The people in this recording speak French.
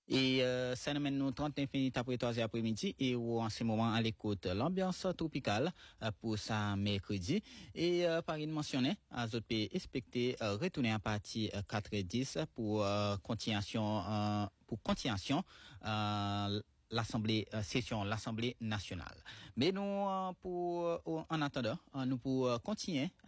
Et ça nous mène nous 39 minutes après 3 heures après-midi et en ce moment à l'écoute l'ambiance tropicale pour ça mercredi et par une mentionné à autres pays expecté retourner à partir 4h10 pour continuation l'Assemblée session l'Assemblée nationale. Mais nous pour en attendant nous pour continuer